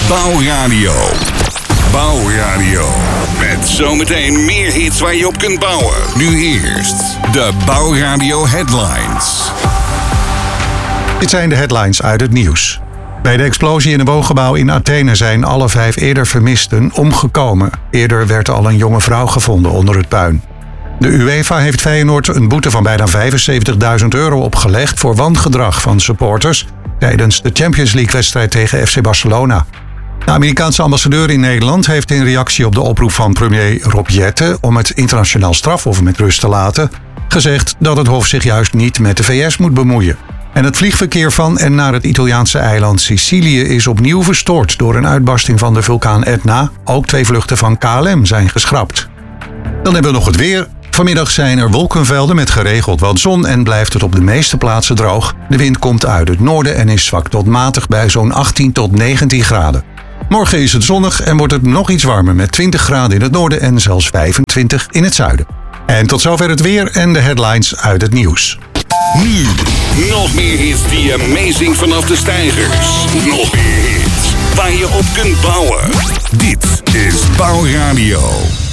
Bouwradio. Bouwradio. Met zometeen meer hits waar je op kunt bouwen. Nu eerst de Bouwradio Headlines. Dit zijn de headlines uit het nieuws. Bij de explosie in een woongebouw in Athene zijn alle 5 eerder vermisten omgekomen. Eerder werd al een jonge vrouw gevonden onder het puin. De UEFA heeft Feyenoord een boete van bijna €75.000 opgelegd voor wangedrag van supporters tijdens de Champions League-wedstrijd tegen FC Barcelona. De Amerikaanse ambassadeur in Nederland heeft in reactie op de oproep van premier Rob Jetten om het internationaal strafhof met rust te laten, gezegd dat het hof zich juist niet met de VS moet bemoeien. En het vliegverkeer van en naar het Italiaanse eiland Sicilië is opnieuw verstoord door een uitbarsting van de vulkaan Etna. Ook 2 vluchten van KLM zijn geschrapt. Dan hebben we nog het weer. Vanmiddag zijn er wolkenvelden met geregeld wat zon en blijft het op de meeste plaatsen droog. De wind komt uit het noorden en is zwak tot matig bij zo'n 18 tot 19 graden. Morgen is het zonnig en wordt het nog iets warmer met 20 graden in het noorden en zelfs 25 in het zuiden. En tot zover het weer en de headlines uit het nieuws. Nu, nog meer hits die amazing vanaf de steigers. Nog meer hits waar je op kunt bouwen. Dit is Bouwradio.